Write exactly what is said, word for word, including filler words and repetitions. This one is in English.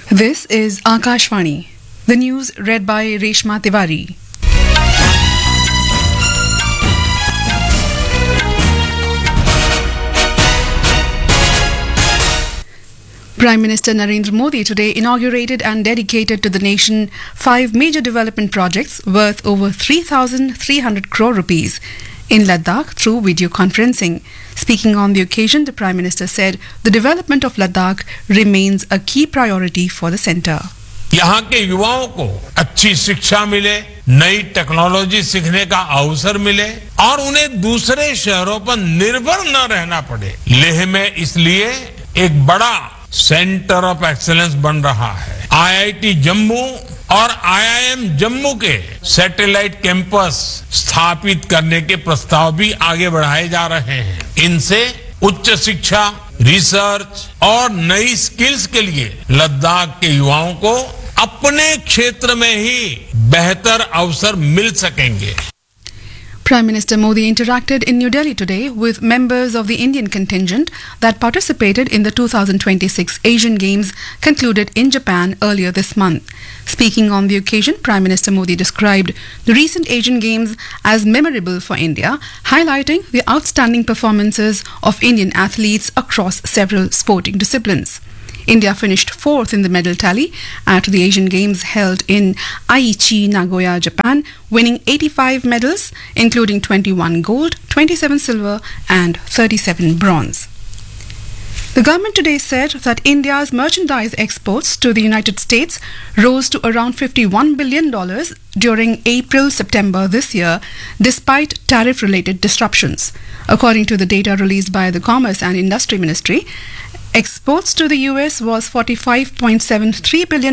This is Akashvani. The news read by Reshma Tiwari. Prime Minister Narendra Modi today inaugurated and dedicated to the nation five major development projects worth over three thousand three hundred crore rupees in Ladakh through video conferencing. Speaking on the occasion, the Prime Minister said the development of Ladakh remains a key priority for the centre. यहाँ के युवाओं को अच्छी शिक्षा मिले, नई technology सीखने का अवसर मिले और उन्हें दूसरे शहरों पर निर्भर न रहना पड़े। लेह में इसलिए एक बड़ा सेंटर ऑफ एक्सीलेंस बन रहा है। आईआईटी जम्मू और आईआईएम जम्मू के सैटेलाइट कैंपस स्थापित करने के प्रस्ताव भी आगे बढ़ाए जा रहे हैं। इनसे उच्च शिक्षा, रिसर्च और नई स्किल्स के लिए लद्दाख के युवाओं को अपने क्षेत्र में ही बेहतर अवसर मिल सकेंगे। Prime Minister Modi interacted in New Delhi today with members of the Indian contingent that participated in the two thousand twenty-six Asian Games concluded in Japan earlier this month. Speaking on the occasion, Prime Minister Modi described the recent Asian Games as memorable for India, highlighting the outstanding performances of Indian athletes across several sporting disciplines. India finished fourth in the medal tally at the Asian Games held in Aichi, Nagoya, Japan, winning eighty-five medals, including twenty-one gold, twenty-seven silver and thirty-seven bronze. The government today said that India's merchandise exports to the United States rose to around fifty-one billion dollars during April-September this year, despite tariff-related disruptions. According to the data released by the Commerce and Industry Ministry, exports to the U S was forty-five point seven three billion